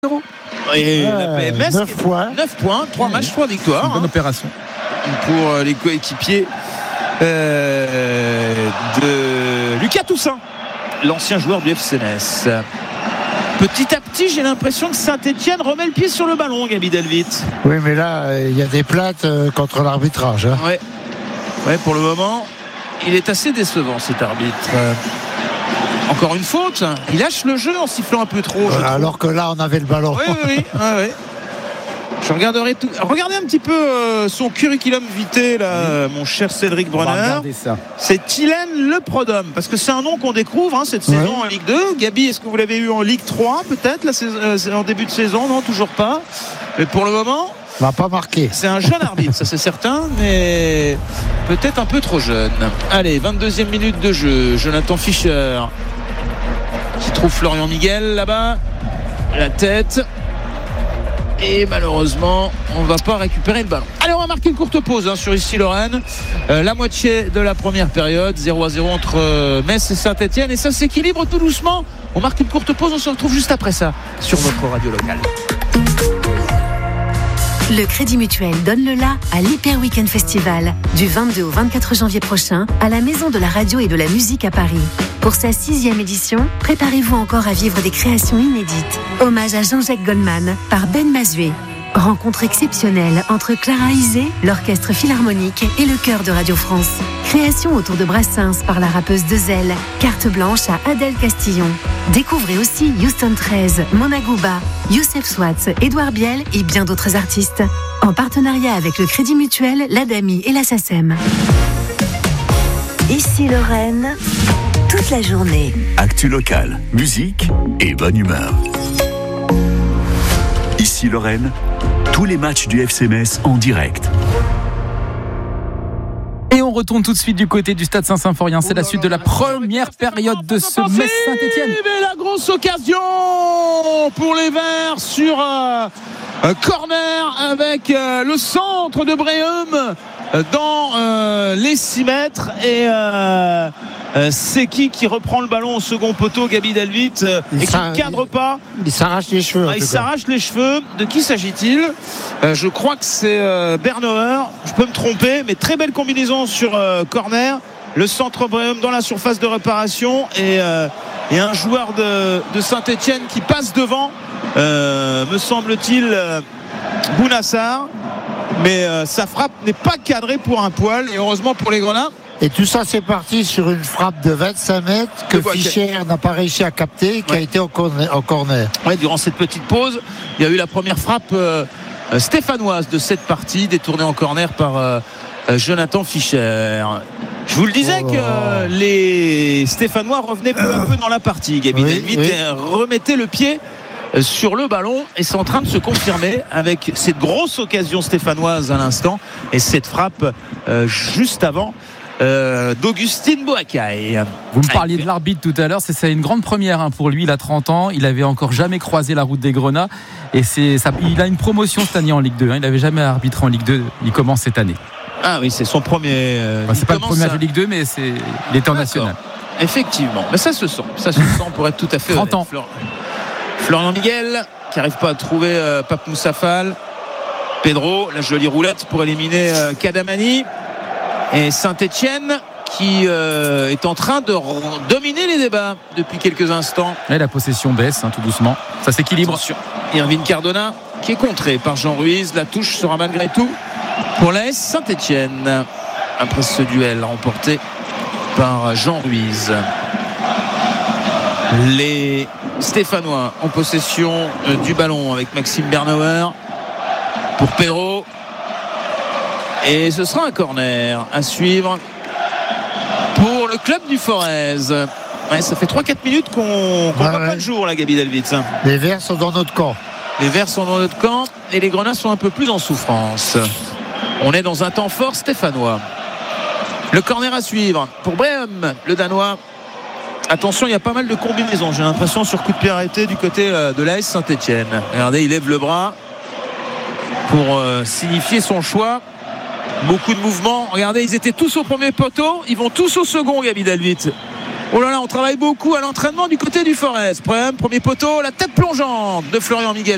Et la PMS 9 points, 3 matchs, 3 victoires. Une bonne opération pour les coéquipiers de Lucas Toussaint, l'ancien joueur du FC Metz. Petit à petit, j'ai l'impression que Saint-Etienne remet le pied sur le ballon, Gabi Delvitte. Oui, mais là, il y a des plaintes contre l'arbitrage. Ouais, pour le moment, il est assez décevant, cet arbitre. Encore une faute. Il lâche le jeu en sifflant un peu trop. Alors que là, on avait le ballon. Oui. Je regarderai tout. Regardez un petit peu son curriculum vitae, là, mon cher Cédric Brenner. C'est Tylène Le Prodhomme, parce que c'est un nom qu'on découvre cette saison en Ligue 2. Gabi, est-ce que vous l'avez eu en Ligue 3 peut-être en début de saison? Non, toujours pas. Mais pour le moment, il n'a pas marqué. C'est un jeune arbitre, ça c'est certain, mais peut-être un peu trop jeune. Allez, 22e minute de jeu. Jonathan Fischer qui trouve Florian Miguel là-bas, la tête. Et malheureusement, on ne va pas récupérer le ballon. Allez, on va marquer une courte pause sur Issy-Lorraine. La moitié de la première période, 0-0 entre Metz et Saint-Etienne. Et ça s'équilibre tout doucement. On marque une courte pause, on se retrouve juste après ça sur votre radio locale. Le Crédit Mutuel donne le la à l'Hyper Weekend Festival du 22 au 24 janvier prochain à la Maison de la Radio et de la Musique à Paris. Pour sa 6e édition, préparez-vous encore à vivre des créations inédites. Hommage à Jean-Jacques Goldman par Ben Mazué. Rencontre exceptionnelle entre Clara Isé, l'Orchestre Philharmonique et le Chœur de Radio France. Création autour de Brassens par la rappeuse Dezel. Carte blanche à Adèle Castillon. Découvrez aussi Houston 13, Mona Gouba, Youssef Swatz, Édouard Biel et bien d'autres artistes. En partenariat avec le Crédit Mutuel, l'ADAMI et la SACEM. Issy-Lorraine, toute la journée. Actu locale, musique et bonne humeur. Issy-Lorraine, tous les matchs du FC Metz en direct. Et on retourne tout de suite du côté du stade Saint-Symphorien. C'est la suite de la première période de ce Metz Saint-Etienne. Mais la grosse occasion pour les Verts sur corner avec le centre de Bréum dans les 6 mètres et c'est qui reprend le ballon au second poteau, Gabi Delvitte, et qui ne cadre pas. Il s'arrache les cheveux. Il s'arrache les cheveux. De qui s'agit-il? Je crois que c'est Bernauer. Je peux me tromper, mais très belle combinaison sur corner. Le centre Bréum dans la surface de réparation et un joueur de Saint-Etienne qui passe devant, me semble-t-il, Bounassar. Mais sa frappe n'est pas cadrée pour un poil et heureusement pour les Grenats. Et tout ça, c'est parti sur une frappe de 25 mètres que Fischer n'a pas réussi à capter, qui a été en corner. Ouais, durant cette petite pause, il y a eu la première frappe stéphanoise de cette partie, détournée en corner par Jonathan Fischer. Je vous le disais que les Stéphanois revenaient peu à peu dans la partie. Gabi Delvitte remettait le pied sur le ballon et c'est en train de se confirmer avec cette grosse occasion stéphanoise à l'instant et cette frappe juste avant d'Augustine Boakai. Vous me parliez de l'arbitre tout à l'heure, c'est une grande première pour lui. Il a 30 ans, il avait encore jamais croisé la route des Grenats et il a une promotion cette année en Ligue 2. Il n'avait jamais arbitré en Ligue 2, il commence cette année. Ah oui, c'est son premier. C'est pas le premier de Ligue 2, mais il était en national. Effectivement, mais ça se sent pour être tout à fait 30 ans. Florian Miguel qui n'arrive pas à trouver Pape Moussa Fall. Pedro, la jolie roulette pour éliminer Kadamani. Et Saint-Etienne qui est en train de dominer les débats depuis quelques instants. Et la possession baisse tout doucement. Ça s'équilibre. Attention. Irvine Cardona qui est contré par Jean Ruiz. La touche sera malgré tout pour l'AS Saint-Etienne après ce duel remporté par Jean Ruiz. Les Stéphanois en possession du ballon avec Maxime Bernauer pour Pedro. Et ce sera un corner à suivre pour le club du Forez. Ouais, ça fait 3-4 minutes qu'on voit pas le jour là, Gabi Delvitte. Les Verts sont dans notre camp. Les Verts sont dans notre camp et les Grenats sont un peu plus en souffrance. On est dans un temps fort stéphanois. Le corner à suivre pour Bréum, le Danois. Attention, il y a pas mal de combinaisons, j'ai l'impression, sur coup de pied arrêté du côté de l'AS Saint-Etienne. Regardez, il lève le bras pour signifier son choix. Beaucoup de mouvements. Regardez, ils étaient tous au premier poteau. Ils vont tous au second, Gabi Delvitte. Oh là là, on travaille beaucoup à l'entraînement du côté du Forez. Premier poteau, la tête plongeante de Florian Miguel.